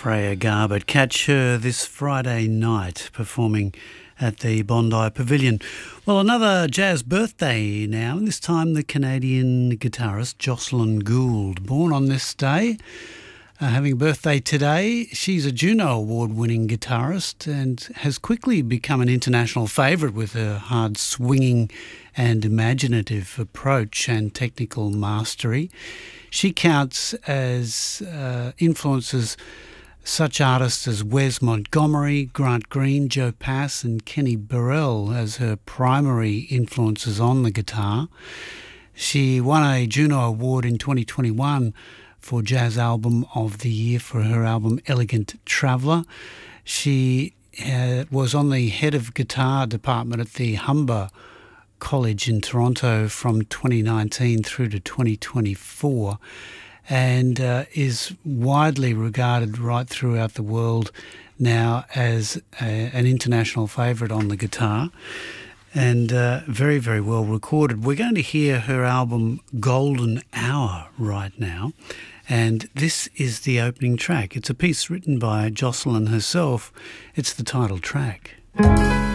Freya Garbutt. Catch her this Friday night performing at the Bondi Pavilion. Well, another jazz birthday now, and this time the Canadian guitarist Jocelyn Gould, born on this day. Having a birthday today. She's a Juno Award-winning guitarist and has quickly become an international favourite with her hard swinging and imaginative approach and technical mastery. She counts as influences such artists as Wes Montgomery, Grant Green, Joe Pass and Kenny Burrell as her primary influences on the guitar. She won a Juno Award in 2021 for Jazz Album of the Year for her album Elegant Traveller. She was on the head of guitar department at the Humber College in Toronto from 2019 through to 2024 and is widely regarded right throughout the world now as an international favourite on the guitar and very, very well recorded. We're going to hear her album Golden Hour right now. And this is the opening track. It's a piece written by Jocelyn herself. It's the title track.